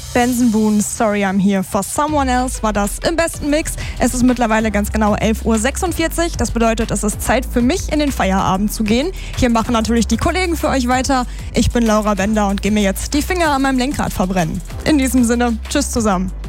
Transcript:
Benson Boone, Sorry I'm Here for Someone Else war das im besten Mix. Es ist mittlerweile ganz genau 11.46 Uhr. Das bedeutet, es ist Zeit für mich, in den Feierabend zu gehen. Hier machen natürlich die Kollegen für euch weiter. Ich bin Laura Bender und gehe mir jetzt die Finger an meinem Lenkrad verbrennen. In diesem Sinne, tschüss zusammen.